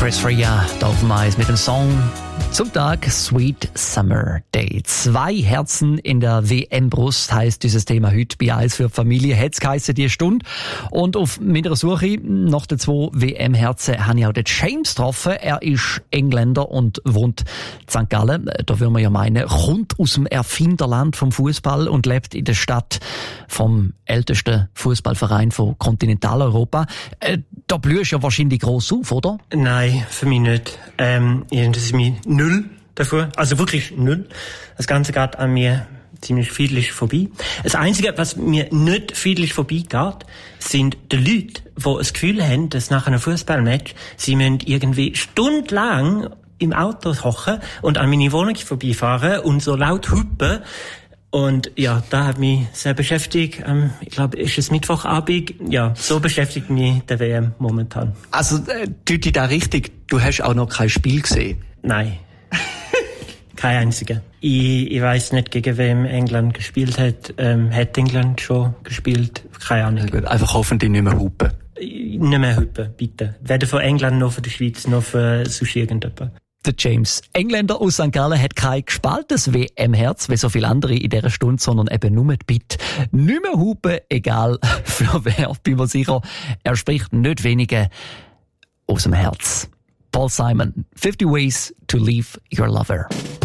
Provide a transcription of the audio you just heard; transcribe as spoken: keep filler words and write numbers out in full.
Chris Rea da auf dem Eis mit dem Song zum Tag Sweet Summer Day. Zwei Herzen in der W M-Brust heisst dieses Thema heute bei Eis für die Familie. Hat's geheissen, die Stunde. Und auf meiner Suche nach den zwei W M-Herzen habe ich auch den James getroffen. Er ist Engländer und wohnt in Sankt Gallen. Da würde man ja meinen, kommt aus dem Erfinderland vom Fußball und lebt in der Stadt vom ältesten Fußballverein von Kontinentaleuropa. Äh, da blühst du ja wahrscheinlich gross auf, oder? Nein, für mich nicht. Ähm, das ist mir null davor. Also wirklich null. Das Ganze geht an mir ziemlich friedlich vorbei. Das Einzige, was mir nicht friedlich vorbeigeht, sind die Leute, die das Gefühl haben, dass nach einem Fußballmatch sie müssen irgendwie stundenlang im Auto hocken und an meine Wohnung vorbeifahren und so laut hupen. Und ja, da hat mich sehr beschäftigt. Ähm, ich glaube, ist es Mittwochabend? Ja, so beschäftigt mich der W M momentan. Also, äh, tut dich da richtig, du hast auch noch kein Spiel gesehen? Nein. Kein einziger. Ich, ich weiss nicht, gegen wem England gespielt hat. Ähm, hat England schon gespielt? Keine Ahnung. Ja, gut, einfach hoffentlich nicht mehr hupen. Nicht mehr hupen, bitte. Weder von England noch von der Schweiz noch von sonst irgendjemand. Der James, Engländer aus Sankt Gallen, hat kein gespaltenes W M-Herz, wie so viele andere in dieser Stunde, sondern eben nur die Bitte. Nicht mehr hupen, egal für wer, bin mir sicher. Er spricht nicht wenige aus dem Herz. Paul Simon, fifty Ways to Leave Your Lover.